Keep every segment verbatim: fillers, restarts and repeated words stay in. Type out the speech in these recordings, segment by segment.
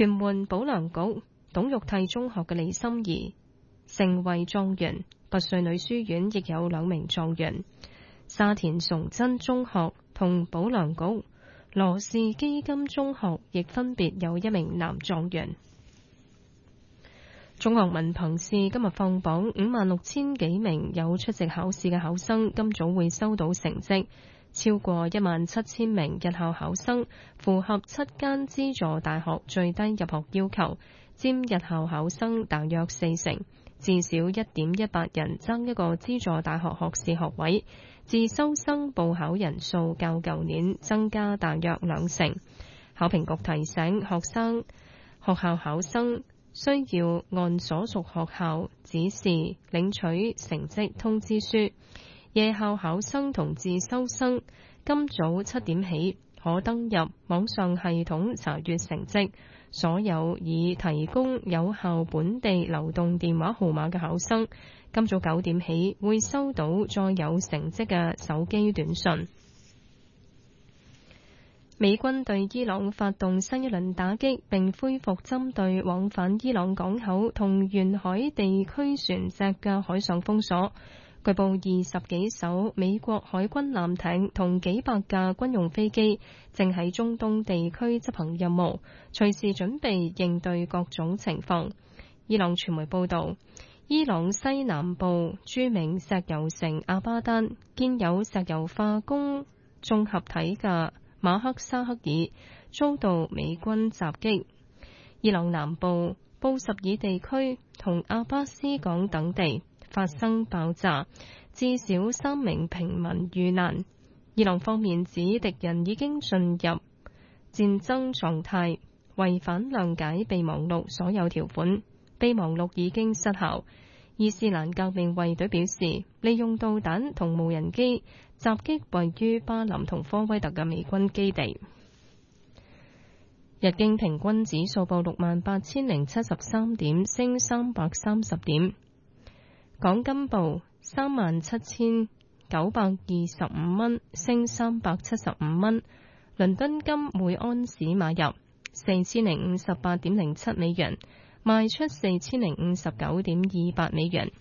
屯門保良局董玉娣中學嘅李心怡成為狀元，拔萃女書院亦有兩名狀元。沙田崇真中學同保良局羅氏基金中學亦分別有一名男狀元。中學文憑試今日放榜，五萬六千幾名有出席考試嘅考生今早會收到成績，超過一萬七千名日校考生符合七間資助大學最低入學要求，佔日校考生大約四成，至少一點一八人爭一個資助大學學士學位。自修生報考人數較舊年增加大約兩成。考評局提醒學生、學校考生需要按所屬學校指示領取成績通知書。夜校考生同自修生今早七點起可登入網上系統查閱成績。所有已提供有效本地流動電話號碼嘅考生，今早九點起會收到載有成績嘅手機短訊。美軍對伊朗發動新一輪打擊，並恢復針對往返伊朗港口同沿海地區船隻嘅海上封鎖。據報二十幾艘美國海軍艦艇同幾百架軍用飛機正喺中東地區執行任務，隨時準備應對各種情況。伊朗傳媒報導，伊朗西南部著名石油城阿巴丹建有石油化工綜合體嘅馬克沙克爾遭到美軍襲擊。伊朗南部布什爾地區同阿巴斯港等地發生爆炸，至少三名平民遇難。伊朗方面指敵人已經進入戰爭狀態，違反諒解備忘錄所有條款，備忘錄已經失效。伊斯蘭革命衛隊表示，利用導彈同無人機襲擊位於巴林同科威特嘅美軍基地。日經平均指數報六萬八千零七十三點，升三百三十點。港金報三萬七千九百二十五蚊，升三百七十五蚊。倫敦金每安士買入四千零五十八點零七美元，賣出四千零五十九點二八美元。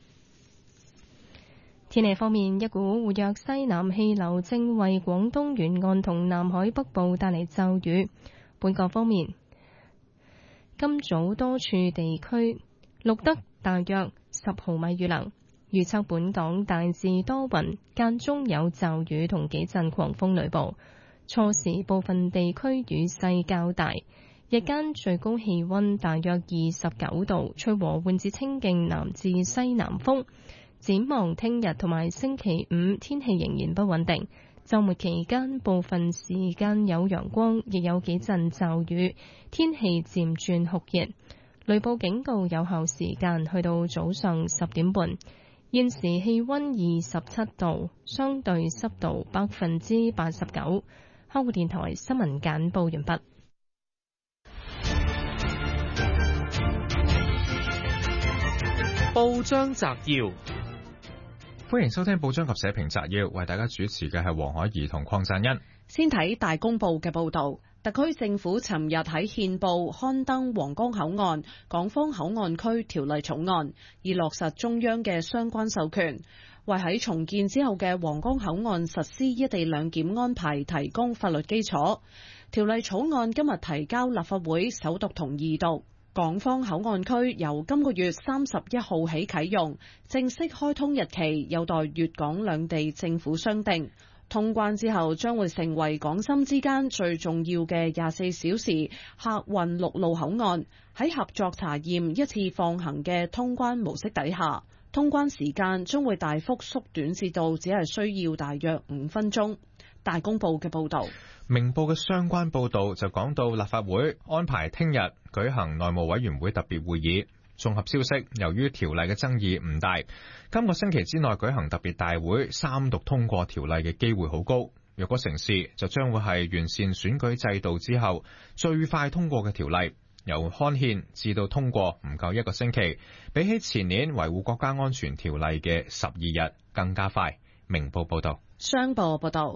天氣方面，一股活躍西南氣流正為廣東沿岸同南海北部帶嚟驟雨。本港方面，今早多處地區錄得大約十毫米雨量，預測本港大致多雲，間中有驟雨同幾陣狂風雷暴。初時部分地區雨勢較大，日間最高氣溫大約二十九度，吹和緩至清勁南至西南風。展望聽日同埋星期五天氣仍然不穩定，週末期間部分時間有陽光，亦有幾陣驟雨，天氣漸轉酷熱。雷暴警告有效時間去到早上十點半。現時氣溫二十七度，相對濕度百分之八十九。香港電台新聞簡報完畢。 報章摘要，歡迎收聽報章及社評摘要，為大家主持嘅係黃海怡同鄺贊恩。 先睇大公報嘅報道。特區政府尋日喺憲報刊登皇崗口岸港方口岸區條例草案，以落實中央嘅相關授權，為喺重建之後嘅皇崗口岸實施一地兩檢安排提供法律基礎。條例草案今日提交立法會首讀同二讀。港方口岸區由今個月三十一號起啟用，正式開通日期有待粵港兩地政府商定。通關之後將會成為港深之間最重要嘅廿四小時客運陸路口岸。喺合作查驗一次放行嘅通關模式底下，通關時間將會大幅縮短至到只係需要大約五分鐘。大公報嘅報道。 明報嘅相關報導就講到立法會安排聽日舉行內務委員會特別會議。綜合消息，由於條例嘅爭議唔大，今個星期之內舉行特別大會三讀通過條例嘅機會好高。若果成事，就將會係完善選舉制度之後最快通過嘅條例。由刊憲至到通過唔夠一個星期，比起前年維護國家安全條例嘅十二日更加快。明報報道。 商報報道。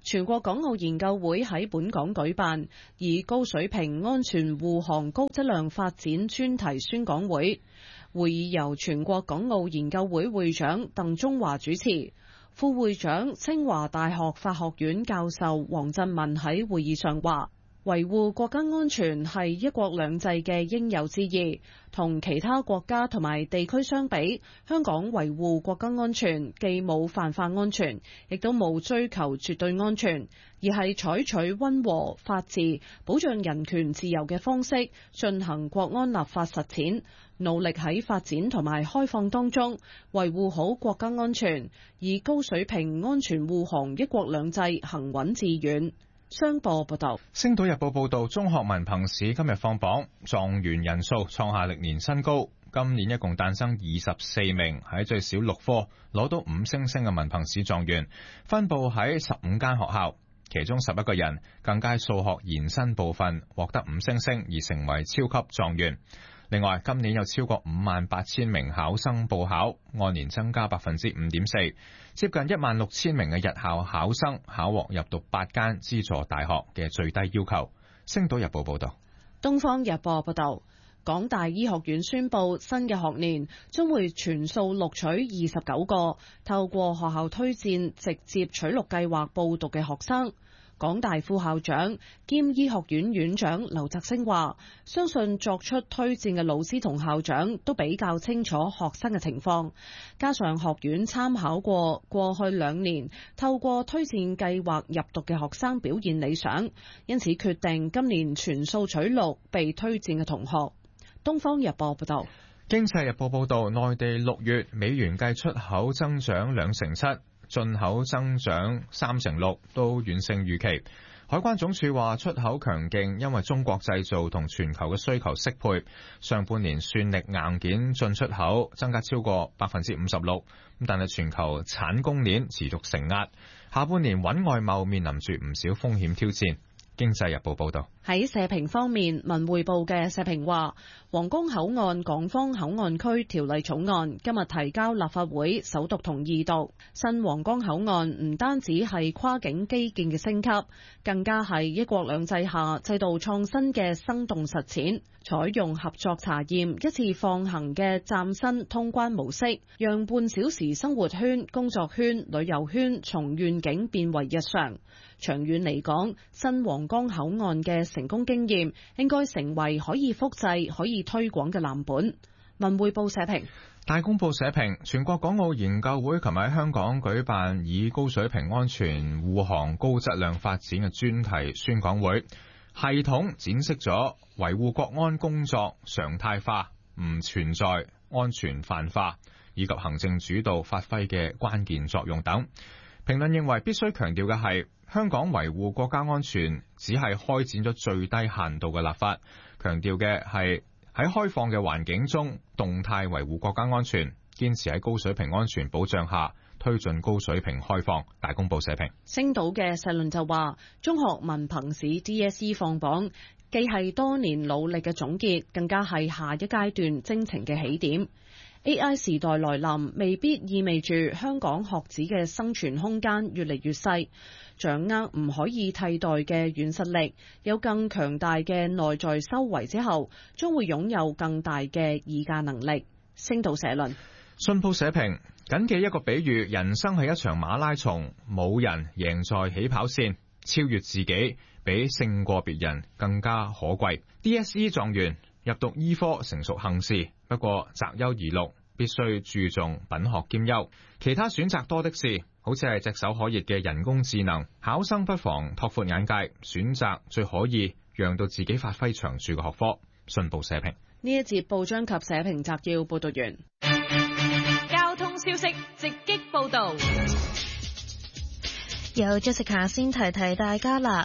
全國港澳研究會喺本港舉辦以高水平安全護航高質量發展專題宣講會，會議由全國港澳研究會會長鄧中華主持，副會長清華大學法學院教授黃振文喺會議上話，維護國家安全係一國兩制嘅應有之義，同其他國家同埋地區相比，香港維護國家安全既冇泛化安全，亦都冇追求絕對安全，而係採取溫和、法治、保障人權自由嘅方式進行國安立法實踐，努力喺發展同埋開放當中維護好國家安全，以高水平安全護航一國兩制行穩致遠。商報報道， 星島日報報道，中學文憑試今日放榜，狀元人數創下歷年新高。今年一共誕生二十四名喺最少六科攞到五星星嘅文憑試狀元，分佈喺十五間學校，其中十一個人更加喺數學延伸部分獲得五星星而成為超級狀元。另外，今年有超過五萬八千名考生報考，按年增加百分之五點四，接近一萬六千名嘅日校考生考獲入讀八間資助大學嘅最低要求。星島日報報道。 東方日報報道，港大醫學院宣布新嘅學年將會全數錄取二十九個透過學校推薦直接取錄計劃報讀嘅學生。港大副校長兼醫學院院長劉澤星話，相信作出推薦嘅老師同校長都比較清楚學生嘅情況，加上學院參考過過去兩年透過推薦計劃入讀嘅學生表現理想，因此決定今年全數取錄被推薦嘅同學。東方日報報道。 經濟日報報道，內地六月美元計出口增長兩成七，進口增長三成六，都遠勝預期。海關總署話出口強勁，因為中國製造同全球嘅需求適配。上半年算力硬件進出口增加超過百分之五十六，但係全球產供鏈持續承壓，下半年穩外貿面臨住唔少風險挑戰。經濟日報報道。 喺社評方面，文匯報嘅社評話，皇崗口岸港方口岸區條例草案今日提交立法會首讀同二讀。新皇崗口岸唔單止係跨境基建嘅升級，更加係一國兩制下制度創新嘅生動實踐，採用合作查驗一次放行嘅嶄新通關模式，讓半小時生活圈、工作圈、旅遊圈從願景變為日常。長遠嚟講，新皇崗口岸嘅成功經驗應該成為可以複製、可以推廣嘅藍本。文匯報社評。 大公報社評，全國港澳研究會琴日喺香港舉辦以高水平安全護航高質量發展嘅專題宣講會，系統展示咗維護國安工作常態化，唔存在安全泛化，以及行政主導發揮嘅關鍵作用等。評論認為必須強調嘅係，香港維護國家安全只係開展咗最低限度嘅立法，強調嘅係喺開放嘅環境中動態維護國家安全，堅持喺高水平安全保障下推進高水平開放。大公報社評。 星島嘅社論就話，中學文憑試 D S E 放榜，既係多年努力嘅總結，更加係下一階段征程嘅起點。A I 時代來臨，未必意味住香港學子嘅生存空間越嚟越細，掌握唔可以替代嘅軟實力，有更強大嘅內在修為之後，將會擁有更大嘅議價能力。星島社論。 信報社評，謹記一個比喻，人生係一場馬拉松，冇人贏在起跑線，超越自己比勝過別人更加可貴。D S E 狀元入讀醫科成熟幸事，不過擇優而錄，必須注重品學兼優。其他選擇多的是，好似係炙手可熱嘅人工智能，考生不妨拓闊眼界，選擇最可以讓到自己發揮長處嘅學科。信報社評。 呢一節報章及社評摘要報道完。 交通消息直擊報道。 由 Jessica 先提提大家啦。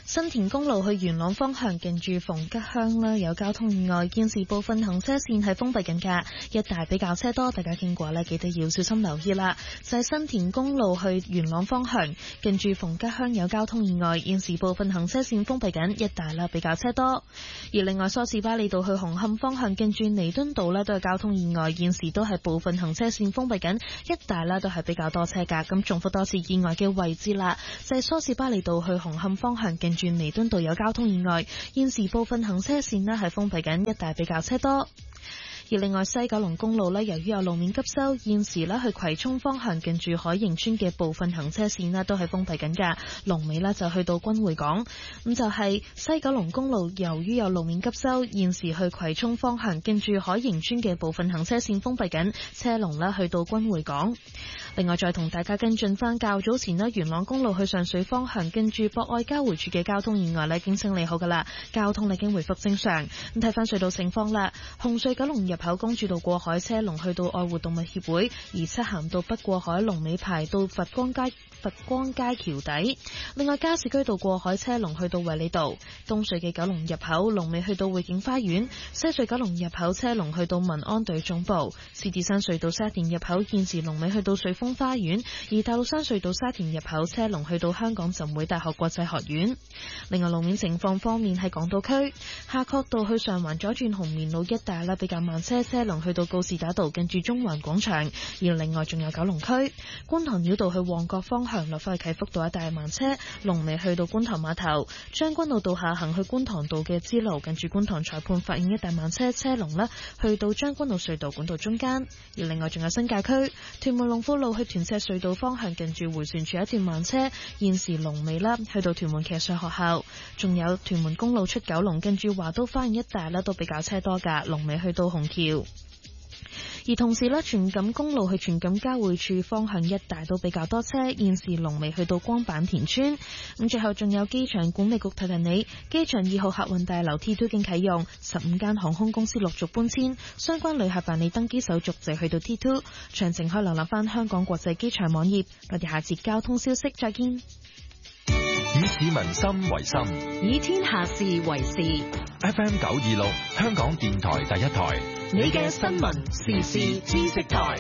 新田公路去元朗方向近住逢吉鄉啦，有交通意外，現時部分行車線係封閉緊㗎，一帶比較車多，大家經過呢記得要小心留意啦。就係新田公路去元朗方向近住逢吉鄉有交通意外，現時部分行車線封閉緊，一帶啦比較車多。而另外梳士巴利道去紅磡方向近住彌敦道呢都有交通意外，現時都係部分行車線封閉緊，一帶啦都係比較多車㗎。咁重複多次意外嘅位置啦，就係梳士巴利道去紅磡方向近住彌敦道有交通意外，現時部分行車線呢係封閉緊，一帶比較車多。而另外西九龍公路呢，由於有路面急修，現時呢去葵涌方向近住海盈村嘅部分行車線呢都係封閉緊㗎，龍尾呢就去到君匯港。咁就係西九龍公路由於有路面急修，現時去葵涌方向近住海盈村嘅部分行車線封閉緊，車龍呢去到君匯港。另外再同大家跟進翻較早前呢元朗公路去上水方向近住博愛交匯處嘅交通意外呢已經清理好㗎啦，交通已經回復正常。咁睇翻隧道情況啦，紅隧九龍入口公主道過海車龍去到愛護動物協會，而漆咸道北過海龍尾排到佛光街佛光街橋底。另外加士居道過海車龍去到衛理道，東隧嘅九龍入口龍尾去到匯景花園，西隧九龍入口車龍去到民安隊總部。獅子山隧道沙田入口現時龍尾去到瑞豐花園，而大老山隧道沙田入口車龍去到香港浸會大學國際學院。另外路面情況方面，喺港島區夏慤道去上環左轉紅棉路一帶啦比較慢車，車龍去到告士打道近住中環廣場。而另外仲有九龍區觀塘繞道去旺角方向落返去啟福道一帶慢車，龍尾去到觀塘碼頭。將軍澳道下行去觀塘道嘅支路近住觀塘裁判法院一帶慢車，車龍呢去到將軍澳隧道管道中間。而另外仲有新界區屯門龍富路去屯赤隧道方向近住迴旋處一段慢車，現時龍尾啦去到屯門騎術學校。仲有屯門公路出九龍近住華都花園一帶呢都比較車多㗎，龍尾去到紅橋。而同時呢荃錦公路去荃錦交匯處方向一帶都比較多車，現時龍尾去到光板田村。咁最後仲有機場管理局提提你，機場二號客運大樓 T 二 已經啟用，十五間航空公司陸續搬遷，相關旅客辦理登機手續就去到 T 二。詳情可以瀏覽翻香港國際機場網頁。我哋下節交通消息再見。 以市民心為心， 以天下事為事。 F M 九二六，香港電台第一台， 你嘅新聞時事知識台。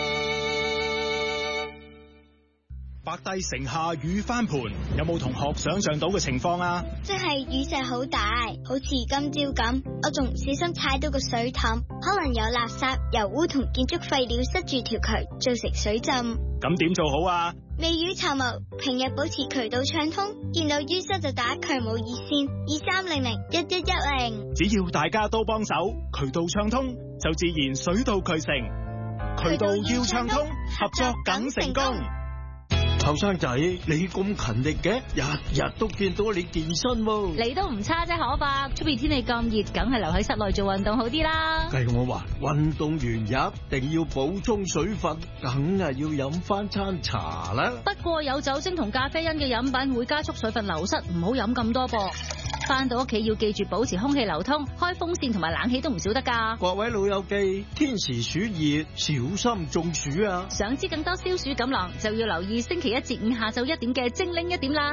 白帝城下雨翻盤，有冇同學想象到嘅情況啊？ 即係雨勢好大，好似今朝咁，我仲唔小心踩到個水凼，可能有垃圾、油污同建築廢料塞住條渠，造成水浸。 咁點做好啊？ 未雨綢繆，平日保持渠道暢通，見到淤塞就打渠務熱線二三零零一一一零。 只要大家都幫手，渠道暢通就自然水到渠成。渠道要暢通，合作梗成功。 後生仔，你咁勤力嘅，日日都見到你健身喎。 你都唔差啫，可伯。出邊天氣咁熱，梗係留喺室內做運動好啲啦。 計我話，運動完一定要補充水分，梗係要飲翻餐茶啦。 不過有酒精同咖啡因嘅飲品會加速水分流失，唔好飲咁多噃。翻到屋企要記住保持空氣流通，開風扇同埋冷氣都唔少得噶。 各位老友記，天時暑熱，小心中暑啊！ 想知更多消暑錦囊，就要留意星期一至五下晝一點嘅精靈一點啦。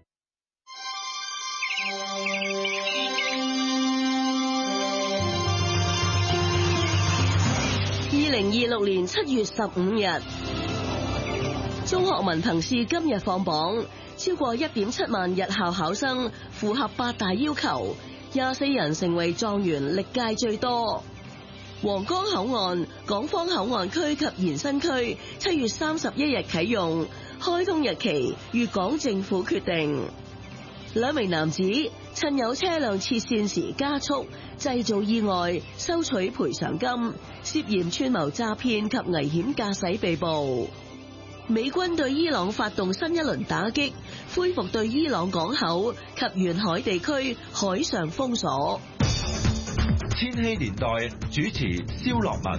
二零二六年七月十五日，中學文憑試今日放榜。超過一點七萬日校考生符合八大要求，廿四人成為狀元，歷屆最多。皇崗口岸、港方口岸區及延伸區七月三十一日啟用，開通日期粵港政府決定。兩名男子趁有車輛切線時加速，製造意外，收取賠償金，涉嫌串謀詐騙及危險駕駛被捕。美軍對伊朗發動新一輪打擊，恢復對伊朗港口及沿海地區海上封鎖。 千禧年代主持蕭樂文。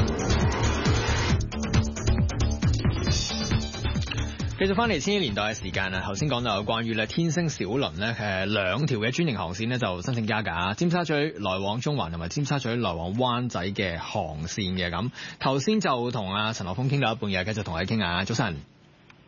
繼續翻嚟千禧年代嘅時間啊，頭先講到有關於咧天星小輪咧誒兩條嘅專營航線咧就申請加價，尖沙咀來往中環同埋尖沙咀來往灣仔嘅航線嘅咁。頭先就同阿陳學鋒傾到一半嘅，繼續同你傾下。早晨。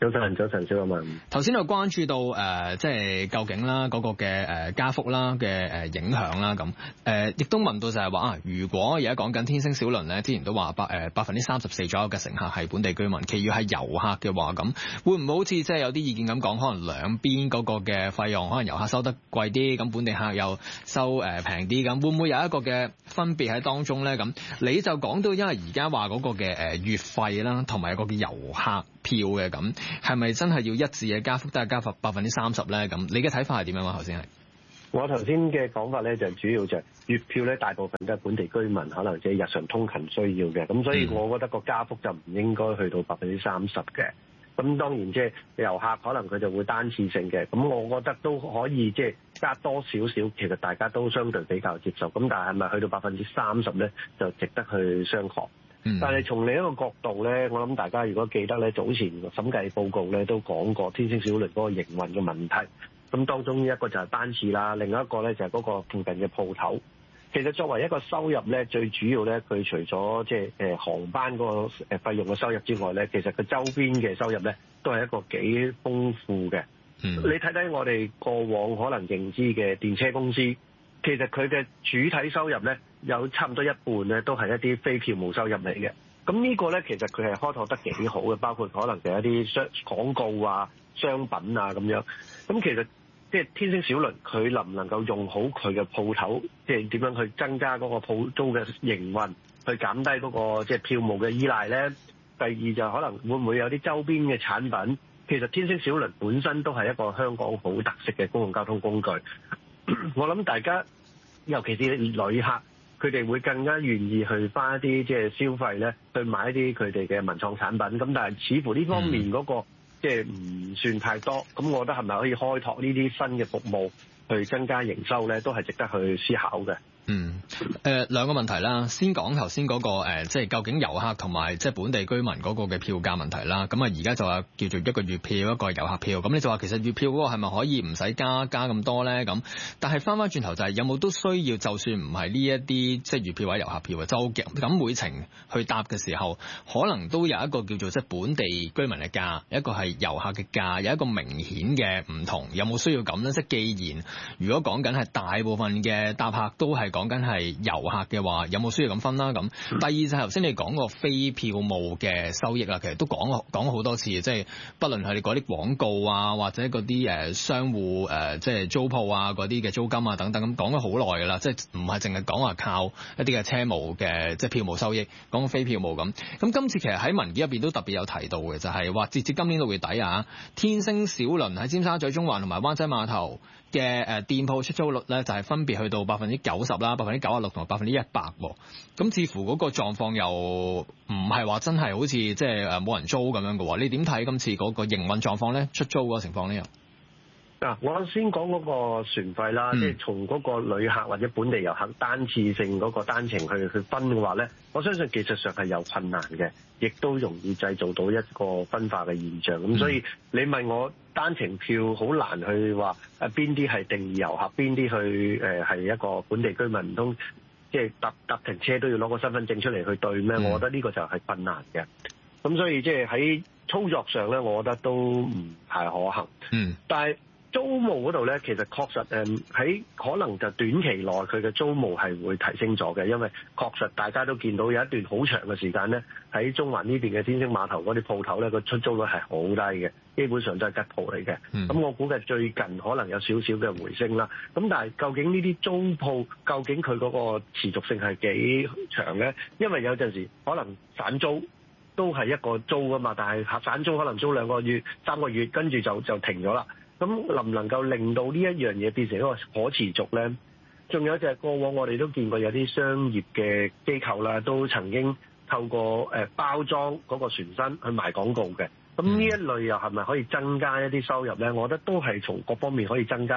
早晨，早晨，小阿文。 頭先就關注到誒、呃，即係究竟啦嗰個嘅誒加幅啦嘅誒影響啦咁誒，亦都問到就係話啊，如果而家講緊天星小輪咧，之前都話百誒百分之三十四左右嘅乘客係本地居民，其餘係遊客嘅話，咁會唔會好似即係有啲意見咁講，可能兩邊嗰個嘅費用，可能遊客收得貴啲，咁本地客又收誒平啲，咁會唔會有一個嘅分別喺當中咧？咁你就講到，因為而家話嗰個嘅誒月費啦，同埋有個嘅遊客票嘅咁。係咪真係要一致嘅加幅都係加幅百分之三十咧？咁你嘅睇法係點樣啊？頭先係我頭先嘅講法咧，就主要就係月票咧，大部分都係本地居民，可能即係日常通勤需要嘅。咁所以我覺得個加幅就唔應該去到百分之三十嘅。咁當然即係遊客可能佢就會單次性嘅。咁我覺得都可以即係加多少少，其實大家都相對比較接受。咁但係係咪去到百分之三十咧，就值得去商榷。但係從另一個角度咧，我諗大家如果記得咧，早前審計報告咧都講過天星小輪嗰個營運嘅問題。咁當中一個就係班次啦，另一個咧就係嗰個附近嘅鋪頭。其實作為一個收入咧，最主要咧佢除咗即係誒航班嗰個誒費用嘅收入之外咧，其實佢周邊嘅收入咧都係一個幾豐富嘅。嗯、你睇睇我哋過往可能認知嘅電車公司，其實佢嘅主體收入咧有差唔多一半咧都係一啲非票務收入嚟嘅。咁呢個咧其實佢係開拓得幾好嘅，包括可能係一啲商廣告啊、商品啊咁樣。咁其實即係天星小輪佢能唔能夠用好佢嘅鋪頭，即係點樣去增加嗰個鋪租嘅營運，去減低嗰個即係票務嘅依賴咧？第二就可能會唔會有啲周邊嘅產品？其實天星小輪本身都係一個香港好特色嘅公共交通工具。我諗大家尤其是旅客，佢哋會更加願意去花一啲即係消費咧，去買一啲佢哋嘅文創產品。咁但係似乎呢方面嗰、嗰個即係唔算太多。咁我覺得係咪可以開拓呢啲新嘅服務去增加營收咧，都係值得去思考嘅。 嗯，誒、呃、兩個問題啦，先講頭先嗰個、呃、即係究竟遊客同埋即係本地居民嗰個嘅票價問題啦。咁啊，而家就話叫做一個月票，一個遊客票。咁你就話其實月票嗰個係咪可以唔使加加咁多咧？咁但係翻翻轉頭就係、是、有冇都需要，就算唔係呢一啲即係月票或者遊客票啊，就咁每程去搭嘅時候，可能都有一個叫做即係本地居民嘅價，一個係遊客嘅價，有一個明顯嘅唔同。有冇需要咁咧？即係既然如果講緊係大部分嘅搭客都係講緊係遊客嘅話，有冇需要咁分啦？咁第二就係頭先你講個非票務嘅收益啦，其實都講講好多次，即係不論係你嗰啲廣告啊，或者嗰啲誒商戶誒即係租鋪啊嗰啲嘅租金啊等等，咁講咗好耐噶啦，即係唔係淨係講話靠一啲嘅車務嘅即係票務收益，講非票務咁。咁今次其實喺文件入邊都特別有提到嘅，就係話截至今年六月底啊，天星小輪喺尖沙咀、中環同埋灣仔碼頭嘅誒店鋪出租率咧，就係分別去到百分之九十啦、百分之九十六同埋百分之一百喎。咁似乎嗰個狀況又唔係話真係好似即係誒冇人租咁樣嘅喎。你點睇今次嗰個營運狀況咧？出租嗰個情況呢？ 嗱，我先講嗰個船費啦，嗯、即係從嗰個旅客或者本地遊客單次性嗰個單程去去分嘅話咧，我相信技術上係有困難嘅，亦都容易製造到一個分化嘅現象。咁、嗯、所以你問我單程票好難去話誒邊啲係定義遊客，邊啲去誒係、呃、一個本地居民，唔通即係搭搭停車都要攞個身份證出嚟去對咩？嗯、我覺得呢個就係困難嘅。咁所以即係喺操作上咧，我覺得都唔太可行。嗯，但係租務嗰度咧，其實確實誒喺可能就短期內佢嘅租務係會提升咗嘅，因為確實大家都見到有一段好長嘅時間咧，喺中環呢邊嘅天星碼頭嗰啲鋪頭咧，個出租率係好低嘅，基本上都係吉鋪嚟嘅。咁、嗯、我估計最近可能有少少嘅回升啦。咁但係究竟呢啲租鋪究竟佢嗰個持續性係幾長咧？因為有陣時可能散租都係一個租㗎嘛，但係散租可能租兩個月、三個月，跟住就就停咗啦。咁能唔能夠令到呢一樣嘢變成一個可持續咧？仲有就係過往我哋都見過有啲商業嘅機構啦，都曾經透過誒包裝嗰個船身去賣廣告嘅。咁呢一類又係咪可以增加一啲收入咧？我覺得都係從各方面可以增加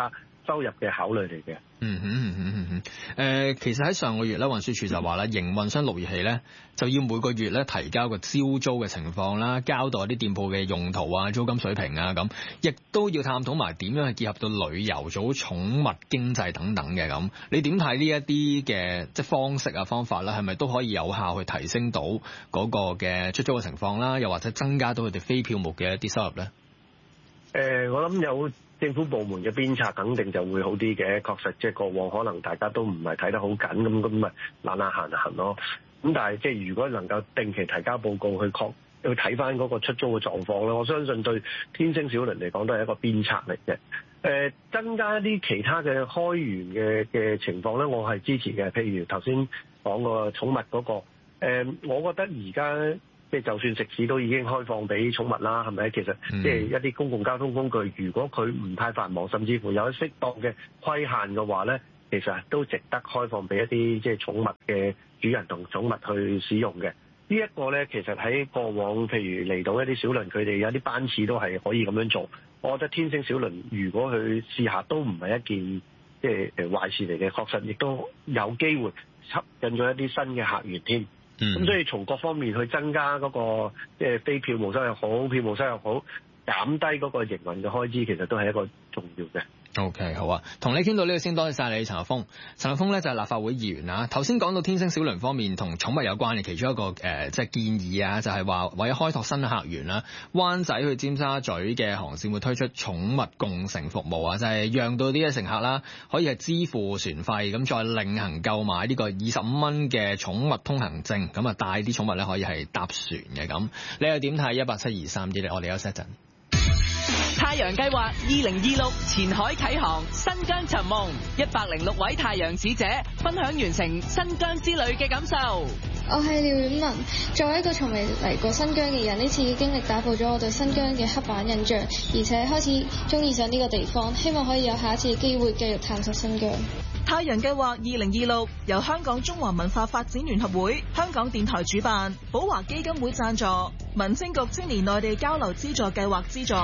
收入嘅考慮嚟嘅。 嗯哼嗯哼嗯哼。誒、呃，其實喺上個月咧，運輸署就話咧，營運商六月起咧就要每個月咧提交個招租嘅情況啦，交代啲店鋪嘅用途啊、租金水平啊咁，亦都要探討埋點樣去結合到旅遊組、寵物經濟等等嘅咁。你點睇呢一啲嘅即係方式啊、方法咧，係咪都可以有效去提升到嗰個嘅出租嘅情況啦？又或者增加到佢哋非票務嘅一啲收入咧？ 誒、呃，我諗有政府部門嘅鞭策，肯定就會好啲嘅。確實，即係過往可能大家都唔係睇得好緊，咁咁咪懶懶行行咯。咁但係即係如果能夠定期提交報告去確去睇翻嗰個出租嘅狀況咧，我相信對天星小輪嚟講都係一個鞭策嚟嘅。誒、呃，增加一啲其他嘅開源嘅嘅情況咧，我係支持嘅。譬如頭先講個寵物嗰、那個，誒、呃，我覺得而家。即係就算食肆都已經開放俾寵物啦，係咪？其實即係一啲公共交通工具，如果佢唔太繁忙，甚至乎有適當嘅規限嘅話咧，其實都值得開放俾一啲即係寵物嘅主人同寵物去使用嘅。呢、這、一個咧，其實喺過往譬如嚟到一啲小輪，佢哋有啲班次都係可以咁樣做。我覺得天星小輪如果去試下，都唔係一件即係誒壞事嚟嘅，確實亦都有機會吸引咗一啲新嘅客源添。咁、嗯、所以從各方面去增加嗰、那個即係非票務收入好，票務收入好，減低嗰個營運嘅開支，其實都係一個重要嘅。 OK， 好啊，同你傾到呢個先，多謝晒你，陳學鋒。陳學鋒咧就係立法會議員啊。頭先講到天星小輪方面同寵物有關嘅其中一個誒，即、呃、係建議啊，就係、是、話為咗開拓新客源啦，灣仔去尖沙咀嘅航線會推出寵物共乘服務啊，就係、是、讓到啲嘅乘客啦，可以係支付船費，咁再另行購買呢個二十五蚊嘅寵物通行證，咁啊帶啲寵物咧可以係搭船嘅咁。你又點睇？一八七二三一，我哋休息一陣。 太陽計劃二零二六前海啟航，新疆尋夢，一百零六位太陽使者分享完成新疆之旅嘅感受。 我係廖婉文，作為一個從未嚟過新疆嘅人，呢次嘅經歷打破咗我對新疆嘅刻板印象，而且開始中意上呢個地方，希望可以有下一次嘅機會繼續探索新疆。 太陽計劃二零二六由香港中華文化發展聯合會、香港電台主辦，寶華基金會贊助，民政局青年內地交流資助計劃資助。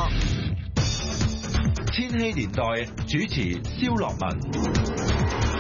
千禧年代主持蕭樂文。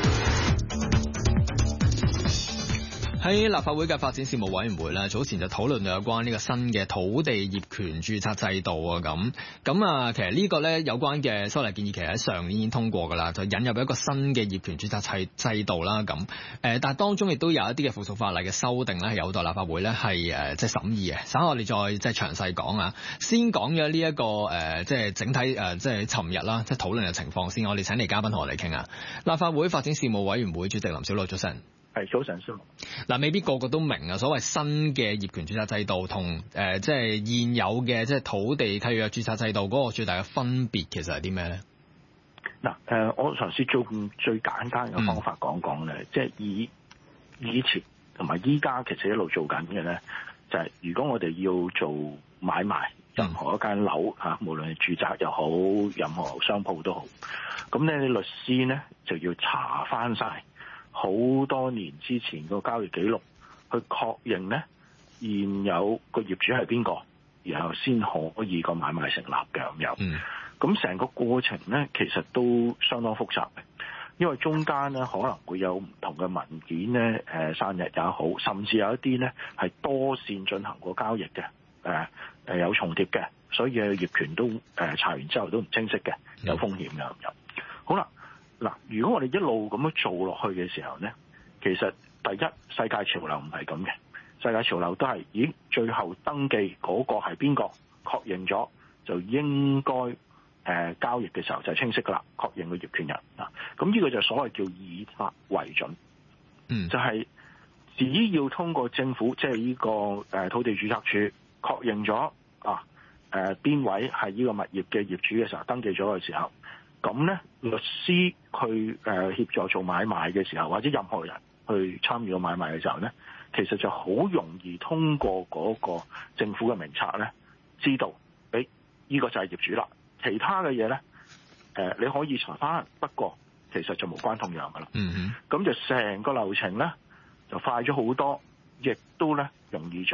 喺立法會嘅發展事務委員會咧，早前就討論有關呢個新嘅土地業權註冊制度啊，咁咁啊，其實呢個咧有關嘅修例建議，其實喺上年已經通過噶啦，就引入一個新嘅業權註冊制制度啦，咁誒，但係當中亦都有一啲嘅附屬法例嘅修訂咧，係有待立法會咧係誒即係審議嘅。稍後我哋再即係詳細講啊，先講咗呢一個誒即係整體誒即係尋日啦，即係討論嘅情況先。我哋請嚟嘉賓同我哋傾下。立法會發展事務委員會主席林筱魯，早晨。 係早晨，蕭。 嗱，未必個個都明啊。所謂新嘅業權註冊制度同誒即係現有嘅即係土地契約註冊制度嗰個最大嘅分別，其實係啲咩咧？ 嗱，誒，我嘗試做最簡單嘅方法講講咧，即係以以前同埋依家其實一路做緊嘅咧，就係如果我哋要做買賣任何一間樓嚇，無論係住宅又好，任何商鋪都好，咁咧律師咧就要查翻晒好多年之前個交易記錄，去確認咧現有個業主係邊個，然後先可以個買賣成立嘅咁樣。咁成、嗯、個過程咧，其實都相當複雜嘅，因為中間咧可能會有唔同嘅文件咧，誒散日也好，甚至有一啲咧係多線進行過交易嘅，誒誒有重疊嘅，所以業權都誒查完之後都唔清晰嘅，有風險嘅咁樣。好啦。嗱，如果我哋一路咁樣做落去嘅時候咧，其實第一世界潮流唔係咁嘅，世界潮流都係，咦，最後登記嗰個係邊個，確認咗就應該誒、呃、交易嘅時候就清晰噶啦，確認個業權人啊，咁呢個就所謂叫以法為準，嗯，就係只要通過政府即係呢個誒土地註冊處確認咗啊誒邊位係呢個物業嘅業主嘅時候，登記咗嘅時候。咁咧，律師去誒協助做買賣嘅時候，或者任何人去參與個買賣嘅時候咧，其實就好容易通過嗰個政府嘅名冊咧，知道，誒呢個就係業主啦。其他嘅嘢咧，誒你可以查翻，不過其實就無關痛癢噶啦。嗯哼，咁就成個流程咧就快咗好多，亦都咧容易掌握。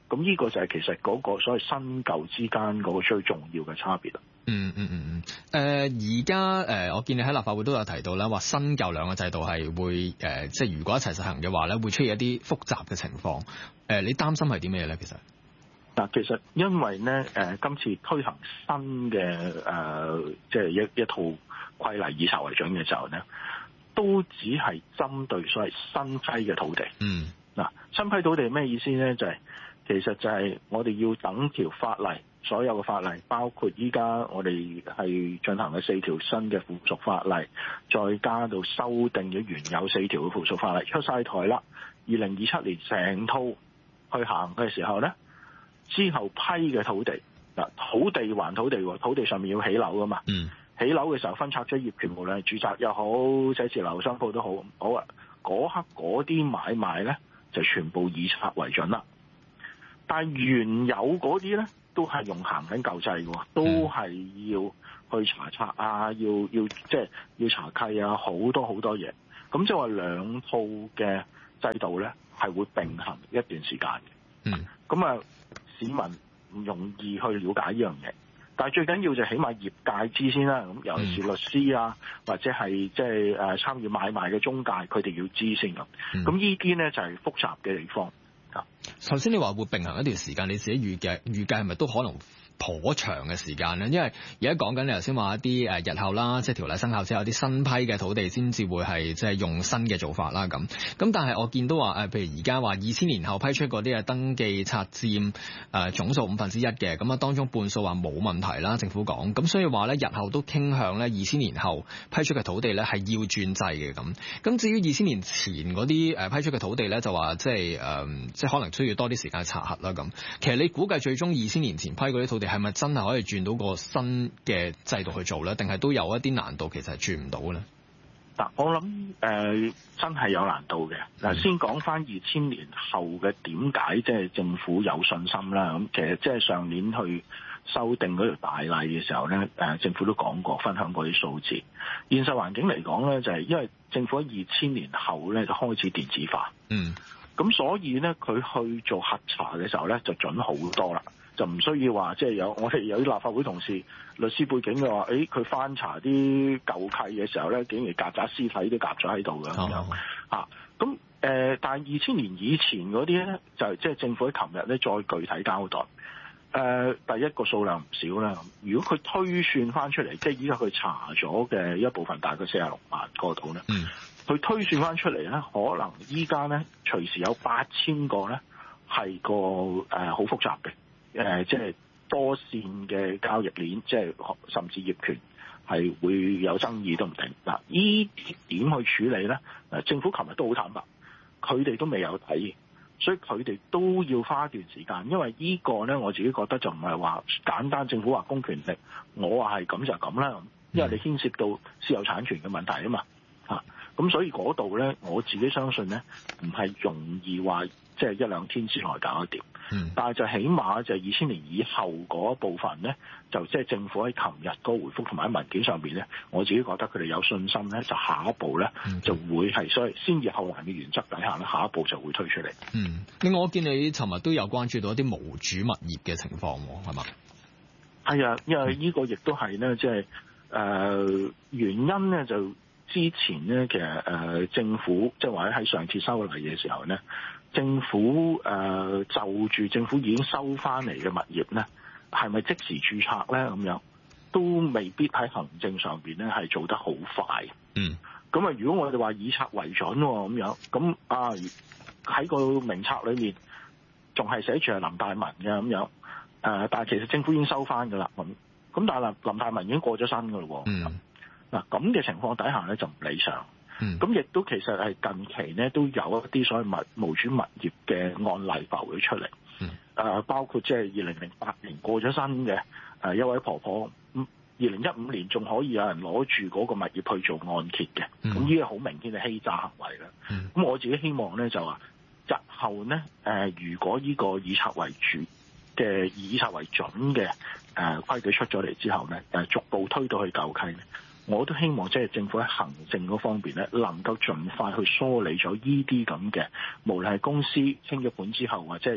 咁呢個就係其實嗰個所謂新舊之間嗰個最重要嘅差別啦。 嗯嗯嗯嗯。誒而家誒，我見你喺立法會都有提到啦，話新舊兩個制度係會誒、呃，即係如果一齊實行嘅話咧，會出現一啲複雜嘅情況。誒、呃，你擔心係啲咩咧？其實嗱，其實因為咧誒、呃，今次推行新嘅誒、呃，即係一一套規例以拆為準嘅時候咧，都只係針對所謂新批嘅土地。 嗯。 嗱，新批土地咩意思咧？就係、是、其實就係我哋要等條法例，所有嘅法例，包括依家我哋係進行嘅四條新嘅附屬法例，再加到修訂咗原有四條嘅附屬法例出晒台啦。二零二七年成套去行嘅時候咧，之後批嘅土地，嗱，土地還土地喎，土地上面要起樓噶嘛。 嗯。 起樓嘅時候分拆咗業權，無論係住宅又好、寫字樓、商鋪都好，好啊，嗰刻嗰啲買賣咧就全部以拆為準啦。但係原有嗰啲咧都係用行緊舊制喎，都係要去查冊啊，要要即係要查契啊，好多好多嘢。咁即係話兩套嘅制度咧係會並行一段時間嘅。 嗯。咁啊，市民唔容易去了解呢樣嘢。但係最緊要就起碼業界知先啦，咁尤其是律師啊，或者係即係誒參與買賣嘅中介，佢哋要知先咁。咁呢啲咧就係複雜嘅地方。 首先你話會並行一段時間，你自己預計預計係咪都可能頗長嘅時間咧？因為而家講緊你頭先話一啲誒日後啦，即係條例生效之後，有啲新批嘅土地先至會係即係用新嘅做法啦咁。咁但係我見到話誒，譬如而家話二千年後批出嗰啲嘅登記冊佔誒總數五分之一嘅，咁啊當中半數話冇問題啦，政府講。咁所以話咧，日後都傾向咧二千年後批出嘅土地咧係要轉制嘅咁。咁至於二千年前嗰啲誒批出嘅土地咧，就話即係誒即係可能需要多啲時間查核啦咁。其實你估計最終二千年前批嗰啲土地係咪真係可以轉到個新嘅制度去做咧？定係都有一啲難度，其實係轉唔到咧？ 嗱，我諗誒、呃、真係有難度嘅。嗱、嗯，先講翻二千年後嘅點解即係政府有信心啦。咁其實即係上年去修訂嗰條大例嘅時候咧，誒政府都講過，分享過啲數字。現實環境嚟講咧，就係、是、因為政府喺二千年後咧就開始電子化。 嗯。 咁所以咧，佢去做核查嘅時候咧，就準好多啦。就唔需要話，即係有我哋有啲立法會同事律師背景嘅話，誒佢翻查啲舊契嘅時候咧，竟然曱甴屍體都夾咗喺度嘅咁樣嚇。咁誒、呃，但係二千年以前嗰啲咧，就即係政府喺琴日咧再具體交代。誒、呃，第一個數量唔少啦。如果佢推算翻出嚟，即係依家佢查咗嘅一部分，大概四十六萬個度咧。 嗯。佢推算翻出嚟咧，可能依家咧隨時有八千個咧係個誒好、呃、複雜嘅。誒、呃，即係多線嘅交易鏈，即係甚至業權係會有爭議都唔定。嗱，呢啲點去處理咧？誒，政府琴日都好坦白，佢哋都未有睇，所以佢哋都要花一段時間。因為呢個咧，我自己覺得就唔係話簡單，政府話公權力，我話係咁就咁啦。因為你牽涉到私有產權嘅問題啊嘛，嚇。咁所以嗰度咧，我自己相信咧，唔係容易話即係一兩天之內搞得掂。嗯，但係就起碼就二千年以後嗰一部分咧，就即係政府喺琴日嗰個回覆同埋喺文件上邊咧，我自己覺得佢哋有信心咧，就下一步咧、嗯、就會係所謂先易後難嘅原則底下咧，下一步就會推出嚟。 嗯，另外我見你尋日都有關注到一啲無主物業嘅情況喎，係嘛？ 係啊，因為呢個亦都係咧，即係誒原因咧就之前咧，其實誒、呃、政府即係或者喺上次修例嘅時候咧。政府誒、呃、就住政府已經收翻嚟嘅物業咧，係咪即時註冊咧？咁樣都未必喺行政上邊咧係做得好快。 嗯。 咁啊，如果我哋話以冊為準咁樣，咁啊喺個名冊裏面仲係寫住係林大文嘅咁樣，誒、呃，但係其實政府已經收翻㗎啦。咁咁但係林林大文已經過咗身㗎咯喎。 嗯。 嗱咁嘅情況底下咧就唔理想。咁、嗯、亦都其實係近期咧都有一啲所謂物無主物業嘅案例浮咗出嚟，誒、嗯呃、包括即係二零零八年過咗身嘅誒一位婆婆，咁二零一五年仲可以有人攞住嗰個物業去做按揭嘅，咁呢個好明顯係欺詐行為啦。咁、嗯、我自己希望咧就話日後咧誒、呃、如果呢個以冊為主嘅以冊為準嘅誒規矩出咗嚟之後咧，誒逐步推到去舊契咧。我都希望即係政府喺行政嗰方面咧，能夠盡快去梳理咗呢啲咁嘅，無論係公司清咗盤之後，或者係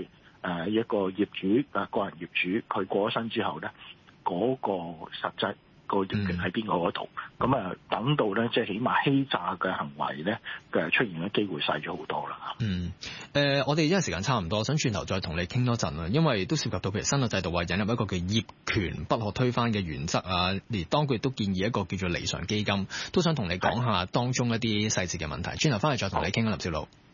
誒一個業主啊個人業主佢過咗身之後咧，嗰、那個實際個業權喺邊個嗰度？咁啊、嗯，等到咧即係起碼欺詐嘅行為咧嘅出現嘅機會細咗好多啦。 嗯，誒、呃，我哋因為時間差唔多，想轉頭再同你傾多陣啦，因為都涉及到譬如新嘅制度話引入一個叫業權不可推翻嘅原則啊，而當局亦都建議一個叫做離償基金，都想同你講下當中一啲細節嘅問題。轉頭翻嚟再同你傾啊，林筱魯。